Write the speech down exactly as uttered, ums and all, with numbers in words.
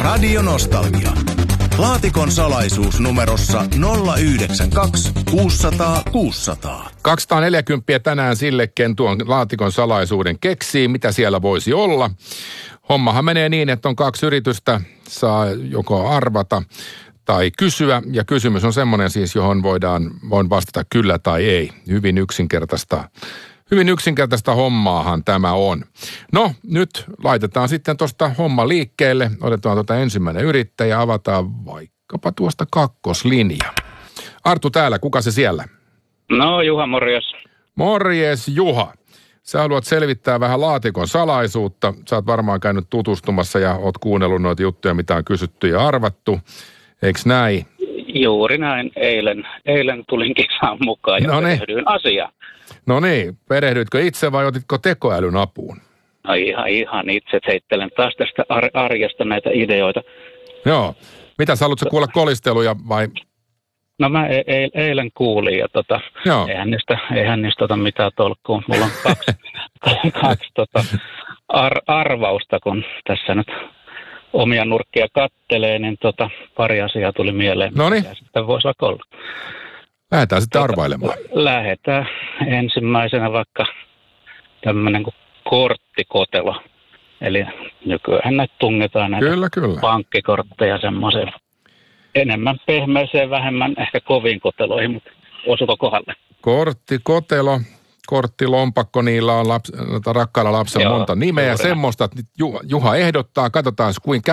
Radio Nostalgia. Laatikon salaisuus numerossa nolla yhdeksän kaksi kuusisataa kuusisataa. kaksisataaneljäkymmentä tänään sille, ken tuon laatikon salaisuuden keksii, mitä siellä voisi olla. Hommahan menee niin, että on kaksi yritystä, saa joko arvata tai kysyä. Ja kysymys on semmoinen siis, johon voidaan, voin vastata kyllä tai ei. Hyvin yksinkertaista, hyvin yksinkertaista hommaahan tämä on. No, nyt laitetaan sitten tuosta homma liikkeelle. Otetaan tuota ensimmäinen yrittäjä, avataan vaikkapa tuosta kakkoslinja. Arttu täällä, kuka se siellä? No, Juha, morjes. Morjes, Juha. Sä haluat selvittää vähän laatikon salaisuutta. Sä oot varmaan käynyt tutustumassa ja oot kuunnellut noita juttuja, mitä on kysytty ja arvattu. Eiks näin? Juuri näin. Eilen, eilen tulin kisaan mukaan ja perehdyin asiaan. No niin, perehdyitkö itse vai otitko tekoälyn apuun? No ihan, ihan itse heittelen taas tästä ar- arjesta näitä ideoita. Joo. Mitä sä haluatko kuulla kolisteluja vai? No mä e- e- eilen kuulin ja tota, eihän niistä, eihän niistä tota mitään tolkkua. Mulla on kaksi, kaksi tota ar- arvausta, kun tässä nyt omia nurkkia kattelee, niin tota, pari asiaa tuli mieleen. Noniin. Mitä sitten voisi vaikka olla. Lähdetään sitten arvailemaan. Lähdetään ensimmäisenä vaikka tämmöinen kuin korttikotelo. Eli nykyään näitä tungetaan näitä kyllä, kyllä. pankkikortteja semmoiseen enemmän pehmeeseen, vähemmän ehkä koviin koteloihin, mutta osuko kohdalle? Korttikotelo, korttilompakko, niillä on laps, rakkaalla lapsella Joo, monta nimeä. Semmoista Juha ehdottaa, katsotaan kuinka